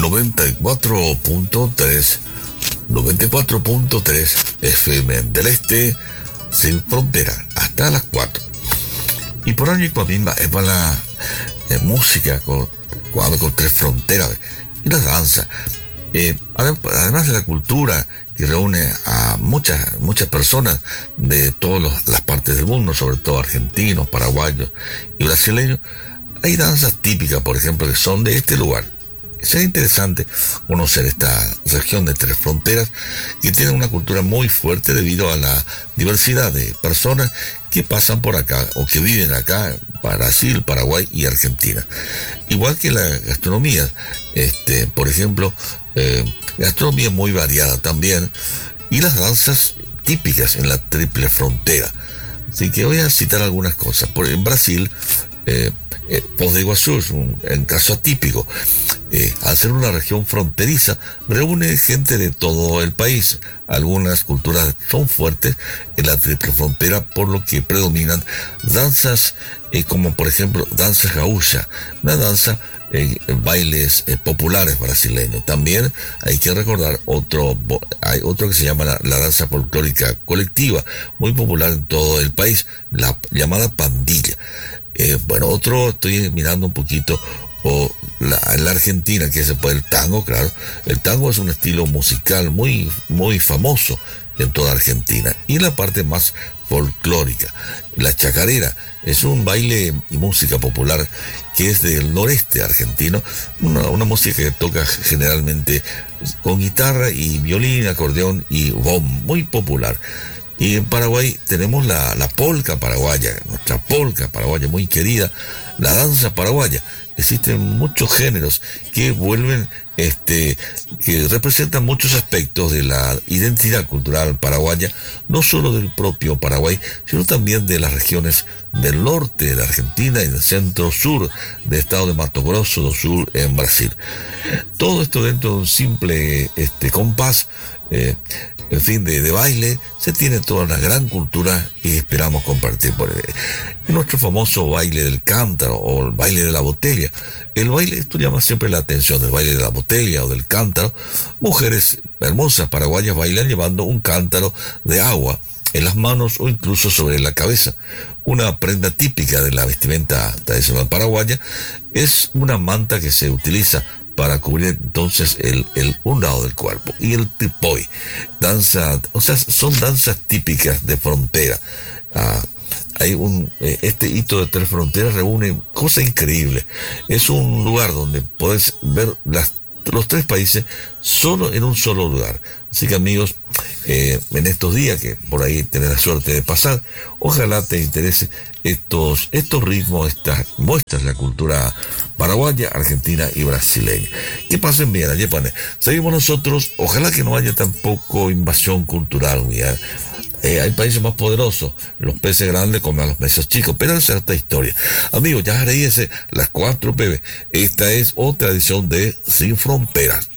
94.3 94.3 FM del Este, sin frontera, hasta las 4. Y por ahí también es para la música con tres fronteras y la danza. Además de la cultura que reúne a muchas personas de todas las partes del mundo, sobre todo argentinos, paraguayos y brasileños, hay danzas típicas, por ejemplo, que son de este lugar. Sería interesante conocer esta región de tres fronteras que tiene una cultura muy fuerte debido a la diversidad de personas que pasan por acá o que viven acá, Brasil, Paraguay y Argentina. Igual que la gastronomía, por ejemplo, gastronomía muy variada también, y las danzas típicas en la triple frontera. Así que voy a citar algunas cosas. En Brasil, Foz de Iguazú es un caso atípico. Al ser una región fronteriza, reúne gente de todo el país. Algunas culturas son fuertes en la triple frontera, por lo que predominan danzas como por ejemplo danza gaúcha, una danza, bailes populares brasileños. También hay que recordar hay otro que se llama la danza folclórica colectiva, muy popular en todo el país, la llamada pandilla. Otro, estoy mirando un poquito en la Argentina, que es el tango. Claro, el tango es un estilo musical muy, muy famoso en toda Argentina. Y la parte más folclórica, la chacarera, es un baile y música popular que es del noreste argentino, una música que toca generalmente con guitarra y violín, acordeón y bombo, muy popular. Y en Paraguay tenemos la polca paraguaya, nuestra polca paraguaya muy querida, la danza paraguaya. Existen muchos géneros que que representan muchos aspectos de la identidad cultural paraguaya, no solo del propio Paraguay, sino también de las regiones del norte de Argentina y del centro-sur del estado de Mato Grosso do Sul en Brasil. Todo esto dentro de un simple compás, de baile. Se tiene toda una gran cultura y esperamos compartir por nuestro famoso baile del cántaro o el baile de la botella. El baile, esto llama siempre la atención, el baile de la botella o del cántaro. Mujeres hermosas paraguayas bailan llevando un cántaro de agua en las manos o incluso sobre la cabeza. Una prenda típica de la vestimenta tradicional paraguaya es una manta que se utiliza para cubrir entonces un lado del cuerpo. Y el tipoy, son danzas típicas de frontera. Este hito de tres fronteras reúne cosas increíbles. Es un lugar donde puedes ver los tres países solo en un solo lugar. Así que amigos, en estos días que por ahí tenés la suerte de pasar, ojalá te interese estos ritmos, estas muestras de la cultura paraguaya, argentina y brasileña. Que pasen bien, allí pone. Seguimos nosotros, ojalá que no haya tampoco invasión cultural. Hay países más poderosos, los peces grandes comen a los peces chicos, pero esa es otra historia. Amigos, ya reíese las 4 pb. Esta es otra edición de Sin Fronteras.